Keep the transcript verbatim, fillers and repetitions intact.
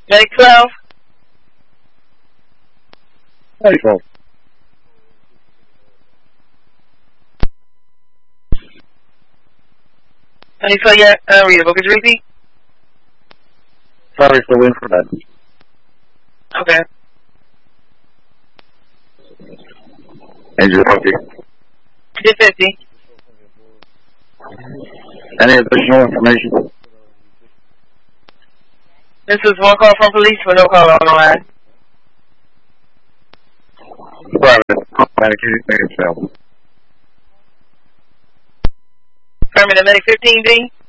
Medic twelve. Medic twelve. How do you spell your uh, readable? Could you repeat? Sorry for the infrared. Okay. Engine fifty. Engine fifty. Any additional information? This is one call from police for no call on the line. Private. Medic failed. Permanent Medic fifteen D.